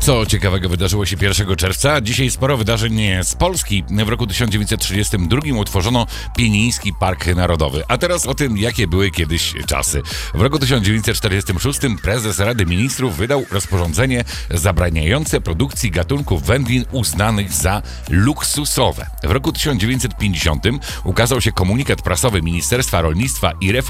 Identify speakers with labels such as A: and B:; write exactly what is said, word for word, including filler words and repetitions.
A: Co ciekawego wydarzyło się pierwszego czerwca? Dzisiaj sporo wydarzeń z Polski. W roku tysiąc dziewięćset trzydziestym drugim utworzono Pieniński Park Narodowy. A teraz o tym, jakie były kiedyś czasy. W roku tysiąc dziewięćset czterdziestym szóstym prezes Rady Ministrów wydał rozporządzenie zabraniające produkcji gatunków wędlin uznanych za luksusowe. W roku tysiąc dziewięćset pięćdziesiątym ukazał się komunikat prasowy Ministerstwa Rolnictwa i Reformy